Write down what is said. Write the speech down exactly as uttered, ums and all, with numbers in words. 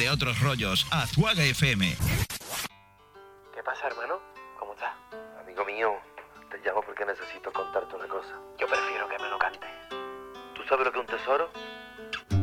otros rollos. Azuaga F M. ¿Qué pasa, hermano? ¿Cómo estás? Amigo mío, te llamo porque necesito contarte una cosa. Yo prefiero que me lo cantes. ¿Tú sabes lo que es un tesoro?